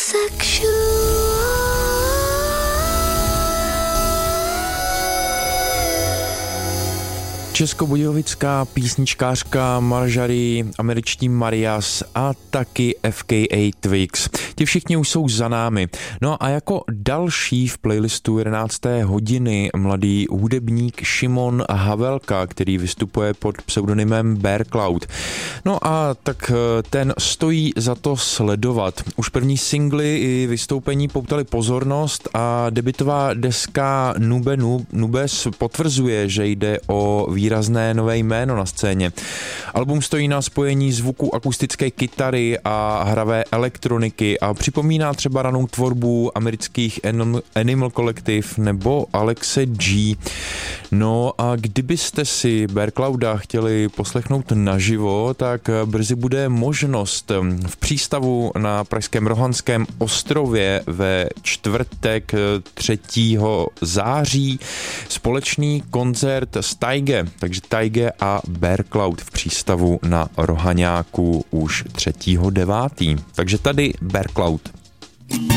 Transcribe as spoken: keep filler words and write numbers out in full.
Českobudějovická písničkářka Marjorie, američtí Marias a taky F K A Twigs. Ti všichni už jsou za námi. No a jako další v playlistu jedenácté hodiny mladý hudebník Šimon Havelka, který vystupuje pod pseudonymem Bear Cloud. No a tak ten stojí za to sledovat. Už první singly i vystoupení poutali pozornost a debutová deska Nube Nubes potvrzuje, že jde o výrazné nové jméno na scéně. Album stojí na spojení zvuku akustické kytary a hravé elektroniky a připomíná třeba ranou tvorbu amerických Animal Collective nebo Alexe G. No a kdybyste si Bear Clouda chtěli poslechnout naživo, tak brzy bude možnost v přístavu na pražském Rohanském ostrově ve čtvrtek třetího září společný koncert s Taige, takže Taige a Bear Cloud v přístavu na Rohaňáku už třetího devátého Takže tady Bear Cloud.